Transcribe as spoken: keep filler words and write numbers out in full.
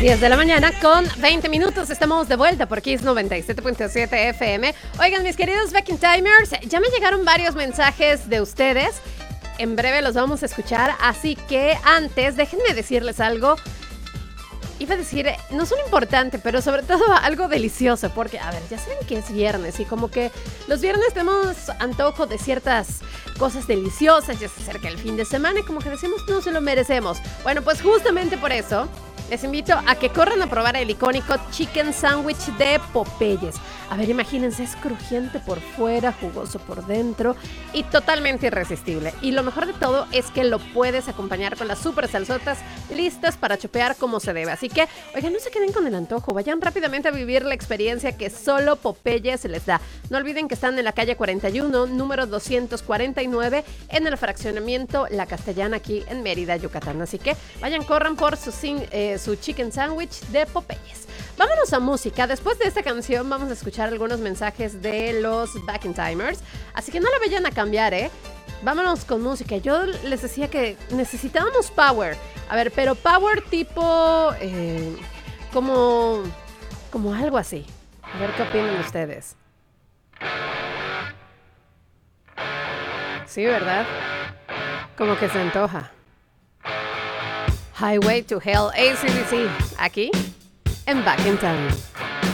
diez de la mañana con veinte minutos. Estamos de vuelta por Kiss noventa y siete punto siete F M. Oigan, mis queridos Back in Timers, ya me llegaron varios mensajes de ustedes. En breve los vamos a escuchar, así que antes déjenme decirles algo. Iba a decir, no son importante, pero sobre todo algo delicioso, porque, a ver, ya saben que es viernes y como que los viernes tenemos antojo de ciertas cosas deliciosas, ya se acerca el fin de semana y como que decimos, no se lo merecemos. Bueno, pues justamente por eso les invito a que corran a probar el icónico Chicken Sandwich de Popeyes. A ver, imagínense, es crujiente por fuera, jugoso por dentro y totalmente irresistible. Y lo mejor de todo es que lo puedes acompañar con las super salsotas listas para chopear como se debe. Así que, oigan, no se queden con el antojo, vayan rápidamente a vivir la experiencia que solo Popeyes les da. No olviden que están en la calle cuarenta y uno, número doscientos cuarenta y nueve, en el fraccionamiento La Castellana, aquí en Mérida, Yucatán. Así que vayan, corran por su, eh, su Chicken Sandwich de Popeyes. Vámonos a música. Después de esta canción vamos a escuchar algunos mensajes de los Back in Timers. Así que no la vayan a cambiar, ¿eh? Vámonos con música. Yo les decía que necesitábamos power. A ver, pero power tipo... Eh, como... Como algo así. A ver qué opinan ustedes. Sí, ¿verdad? Como que se antoja. Highway to Hell, A C D C. Aquí en Back in Time.